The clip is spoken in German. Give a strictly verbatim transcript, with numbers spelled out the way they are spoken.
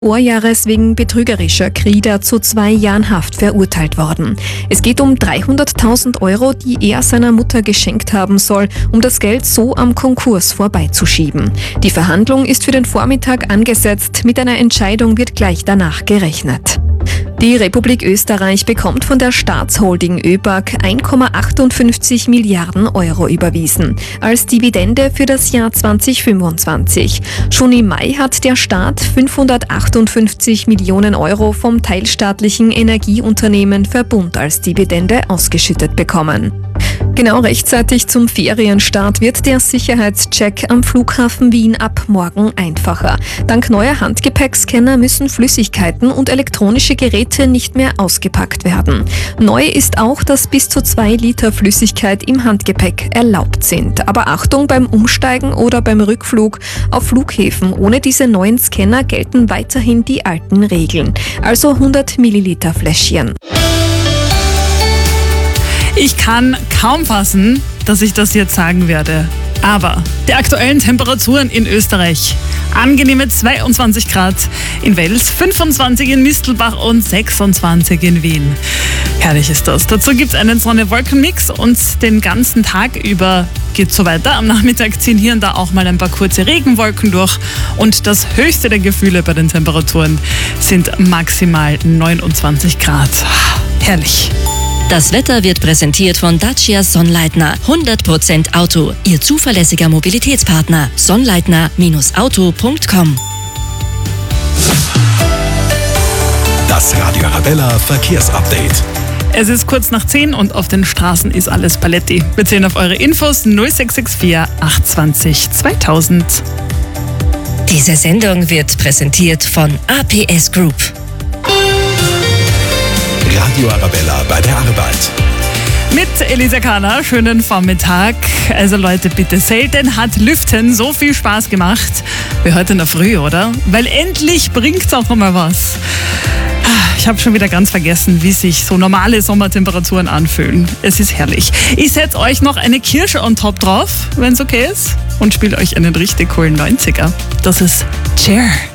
Vorjahres wegen betrügerischer Kredite zu zwei Jahren Haft verurteilt worden. Es geht um dreihunderttausend Euro, die er seiner Mutter geschenkt haben soll, um das Geld so am Konkurs vorbeizuschieben. Die Verhandlung ist für den Vormittag angesetzt, mit einer Entscheidung wird gleich danach gerechnet. Die Republik Österreich bekommt von der Staatsholding ÖBAG eins Komma achtundfünfzig Milliarden Euro überwiesen, als Dividende für das Jahr zweitausendfünfundzwanzig. Schon im Mai hat der Staat fünfhundertachtundfünfzig Millionen Euro vom teilstaatlichen Energieunternehmen Verbund als Dividende ausgeschüttet bekommen. Genau rechtzeitig zum Ferienstart wird der Sicherheitscheck am Flughafen Wien ab morgen einfacher. Dank neuer Handgepäckscanner müssen Flüssigkeiten und elektronische Geräte nicht mehr ausgepackt werden. Neu ist auch, dass bis zu zwei Liter Flüssigkeit im Handgepäck erlaubt sind. Aber Achtung beim Umsteigen oder beim Rückflug. Auf Flughäfen ohne diese neuen Scanner gelten weiterhin die alten Regeln. Also hundert Milliliter Fläschchen. Ich kann kaum fassen, dass ich das jetzt sagen werde. Aber die aktuellen Temperaturen in Österreich. Angenehme zweiundzwanzig Grad in Wels, fünfundzwanzig in Mistelbach und sechsundzwanzig in Wien. Herrlich ist das. Dazu gibt es einen Sonne-Wolken-Mix und den ganzen Tag über geht so weiter. Am Nachmittag ziehen hier und da auch mal ein paar kurze Regenwolken durch. Und das höchste der Gefühle bei den Temperaturen sind maximal neunundzwanzig Grad. Herrlich. Das Wetter wird präsentiert von Dacia Sonnleitner. hundert Prozent Auto. Ihr zuverlässiger Mobilitätspartner. Sonnleitner Auto punkt com. Das Radio Arabella Verkehrsupdate. Es ist kurz nach zehn und auf den Straßen ist alles Paletti. Wir zählen auf eure Infos null sechs sechs vier acht zwei null zweitausend. Diese Sendung wird präsentiert von A P S Group. Radio Arabella bei der Arbeit. Mit Elisa Kahner, schönen Vormittag. Also Leute, bitte, selten hat Lüften so viel Spaß gemacht wie heute in der Früh, oder? Weil endlich bringt's auch mal was. Ich habe schon wieder ganz vergessen, wie sich so normale Sommertemperaturen anfühlen. Es ist herrlich. Ich setze euch noch eine Kirsche on top drauf, wenn es okay ist, und spiele euch einen richtig coolen neunziger. Das ist Cher.